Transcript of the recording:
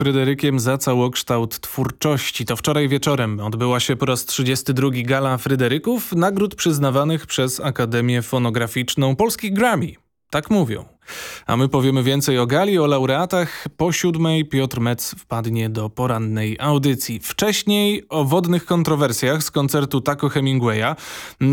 Fryderykiem za całokształt twórczości. To wczoraj wieczorem odbyła się po raz 32. Gala Fryderyków, nagród przyznawanych przez Akademię Fonograficzną Polskich Grammy. Tak mówią. A my powiemy więcej o gali, o laureatach. Po 7:00 Piotr Metz wpadnie do porannej audycji. Wcześniej o wodnych kontrowersjach z koncertu Taco Hemingwaya.